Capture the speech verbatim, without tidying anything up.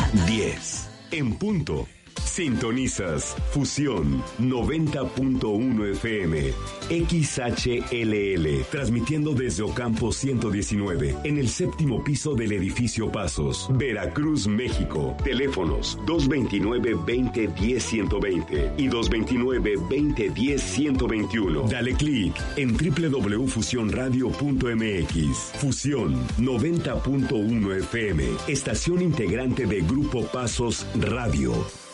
diez. En punto. Sintonizas Fusión noventa punto uno F M, X H L L, transmitiendo desde Ocampo ciento diecinueve, en el séptimo piso del edificio Pasos, Veracruz, México. Teléfonos dos veintinueve, veinte, diez, ciento veinte y dos veintinueve, veinte, diez, ciento veintiuno. Dale clic en doble u doble u doble u punto fusión radio punto m x. Fusión noventa punto uno F M, estación integrante de Grupo Pasos Radio.